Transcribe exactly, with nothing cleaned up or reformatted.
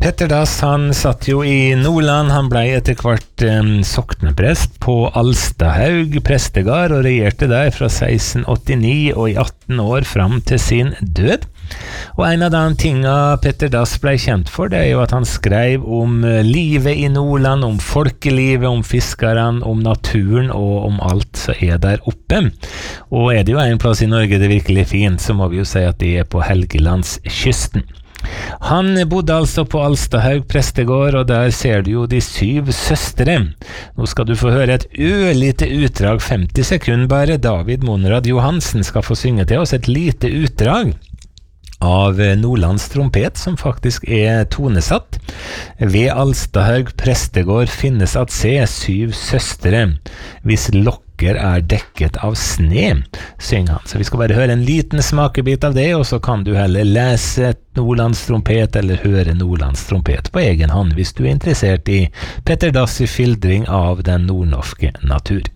Petter Dass, han satt jo i Nordland, han ble etter hvert um, sokneprest på Alstahaug prestegard og regjerte der fra seksten åttini og i atten år fram til sin død. Og en av de tingene Petter Dass ble kjent for, det er jo at han skrev om livet i Nordland, om folkelivet, om fiskerne, om naturen og om alt som er der oppe. Og er det jo en plass i Norge det er virkelig fint, så må vi jo si at det er på Helgelandskysten. Han bodde altså på Alstahaug prestegård, og der ser du jo de syv søstre. Nå skal du få høre et ørlite utdrag, femti sekunder bare. David Monrad Johansen skal få synge til oss et lite utdrag av Nordlands trompet, som faktisk er tonesatt. Ved Alstahaug prestegård finnes at se syv søstre, hvis lokker er dekket av sne, synger han. Så vi skal bare høre en liten smakebit av det, og så kan du heller lese et Nordlands trompet eller høre Nordlands trompet på egen hånd, hvis du er interessert i Petter Dass' skildring av den nordnorske natur.